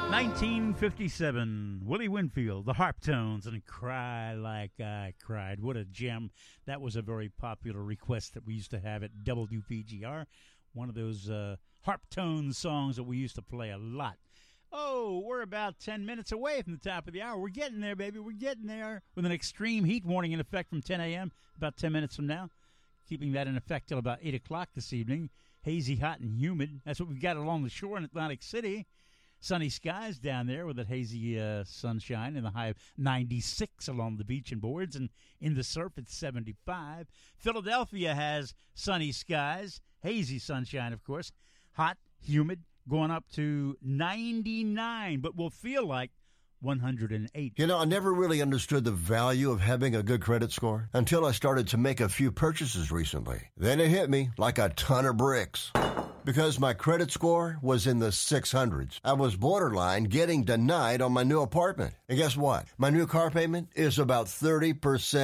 1957, Willie Winfield, the Harp Tones, and Cry Like I Cried. What a gem. That was a very popular request that we used to have at WPGR. One of those Harp Tones songs that we used to play a lot. Oh, we're about 10 minutes away from the top of the hour. We're getting there, baby. We're getting there with an extreme heat warning in effect from 10 a.m., about 10 minutes from now. Keeping that in effect till about 8 o'clock this evening. Hazy, hot, and humid. That's what we've got along the shore in Atlantic City. Sunny skies down there with that hazy sunshine and the high of 96 along the beach and boards, and in the surf it's 75. Philadelphia has sunny skies, hazy sunshine, of course, hot, humid, going up to 99, but will feel like 108. You know, I never really understood the value of having a good credit score until I started to make a few purchases recently. Then it hit me like a ton of bricks. Because my credit score was in the 600s. I was borderline getting denied on my new apartment. And guess what? My new car payment is about 30%